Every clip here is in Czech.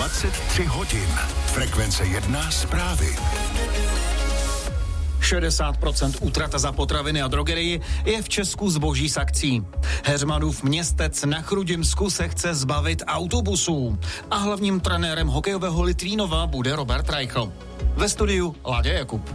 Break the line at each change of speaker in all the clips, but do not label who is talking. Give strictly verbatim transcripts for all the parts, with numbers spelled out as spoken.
dvacet tři hodin. Frekvence jedna zprávy.
šedesát procent útrata za potraviny a drogerii je v Česku zboží s akcí. Heřmanův Městec na Chrudimsku se chce zbavit autobusů. A hlavním trenérem hokejového Litvínova bude Robert Reichl. Ve studiu Láďa Jakub.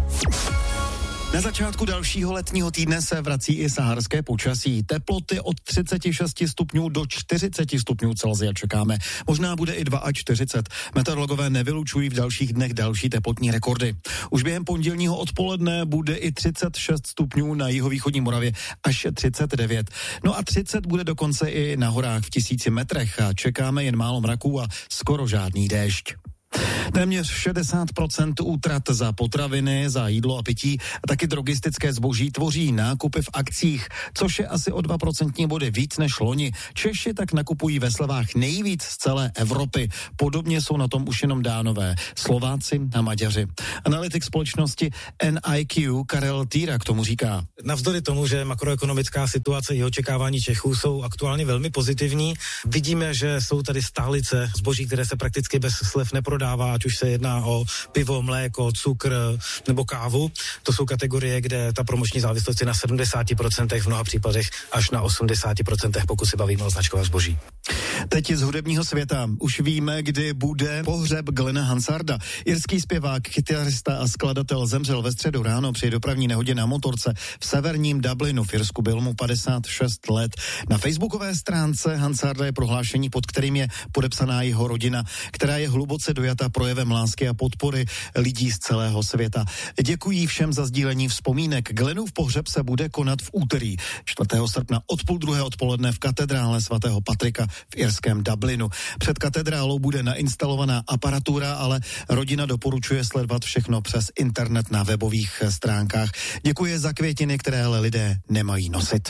Na začátku dalšího letního týdne se vrací i saharské počasí. Teploty od třicet šest stupňů do čtyřicet stupňů Celsia čekáme. Možná bude i čtyřicet dva. Meteorologové nevylučují v dalších dnech další teplotní rekordy. Už během pondělního odpoledne bude i třicet šest stupňů na jihovýchodní Moravě až třicet devět. No a třicet bude dokonce i na horách v tisíci metrech a čekáme jen málo mraků a skoro žádný déšť. Téměř šedesát procent útrat za potraviny, za jídlo a pití a taky drogistické zboží tvoří nákupy v akcích, což je asi o dva procentní body víc než loni. Češi tak nakupují ve slevách nejvíc z celé Evropy. Podobně jsou na tom už jenom Dánové, Slováci a Maďaři. Analytik společnosti N I Q Karel Týra k tomu říká.
Navzdory tomu, že makroekonomická situace i očekávání Čechů jsou aktuálně velmi pozitivní, vidíme, že jsou tady stálice zboží, které se prakticky bez slev neprodává, ať už se jedná o pivo, mléko, cukr nebo kávu. To jsou kategorie, kde ta promoční závislost je na sedmdesát procent, v mnoha případech až na osmdesát procent, pokud se bavíme o značkovém zboží.
Teď z hudebního světa. Už víme, kdy bude pohřeb Glena Hansarda. Irský zpěvák, kytarista a skladatel zemřel ve středu ráno při dopravní nehodě na motorce v severním Dublinu. V Irsku byl mu padesát šest let. Na facebookové stránce Hansarda je prohlášení, pod kterým je podepsaná jeho rodina, která je hluboce dojata projevem lásky a podpory lidí z celého světa. Děkuji všem za sdílení vzpomínek. Glenův pohřeb se bude konat v úterý čtvrtého srpna od půl druhé odpoledne v katedrále svatého Patrika v irském Dublinu. Před katedrálou bude nainstalovaná aparatura, ale rodina doporučuje sledovat všechno přes internet na webových stránkách. Děkuji za květiny, které ale lidé nemají nosit.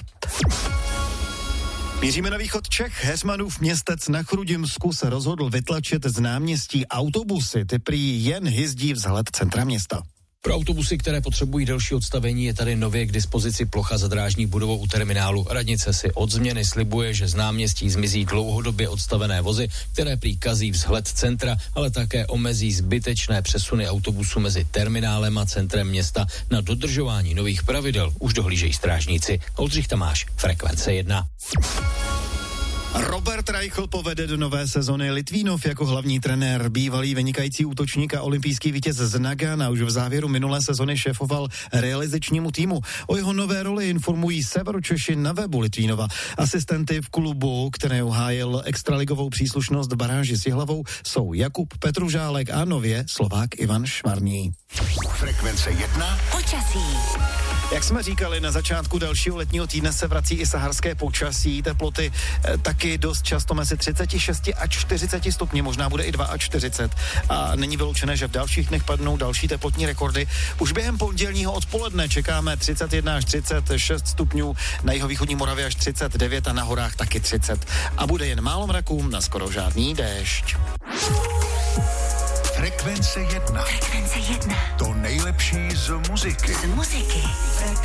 Míříme na východ Čech. Heřmanův Městec na Chrudimsku se rozhodl vytlačit z náměstí autobusy. Ty prý jen hyzdí vzhled centra města.
Pro autobusy, které potřebují delší odstavení, je tady nově k dispozici plocha za drážní budovou u terminálu. Radnice si od změny slibuje, že z náměstí zmizí dlouhodobě odstavené vozy, které prý kazí vzhled centra, ale také omezí zbytečné přesuny autobusů mezi terminálem a centrem města. Na dodržování nových pravidel už dohlížejí strážníci. Oldřich Tamáš, Frekvence jedna.
Robert Reichl povede do nové sezony Litvínov jako hlavní trenér. Bývalý vynikající útočník a olympijský vítěz z Nagana už v závěru minulé sezony šéfoval realizačnímu týmu. O jeho nové roli informují Severočeši na webu Litvínova. Asistenty v klubu, které uhájil extraligovou příslušnost v baráži s Jihlavou, jsou Jakub Petružálek a nově Slovák Ivan Švarný.
Frekvence jedna.
Počasí.
Jak jsme říkali, na začátku dalšího letního týdne se vrací i saharské počasí. Teploty eh, taky dost často mezi třicet šest a čtyřicet stupni, možná bude i čtyřicet dva. A není vyloučené, že v dalších dnech padnou další teplotní rekordy. Už během pondělního odpoledne čekáme třicet jedna až třicet šest stupňů, na jihovýchodní Moravě až třicet devět a na horách taky třicet. A bude jen málo mraků, na skoro žádný déšť.
Frekvence jedna.
Frekvence jedna.
To nejlepší z muziky.
Z muziky.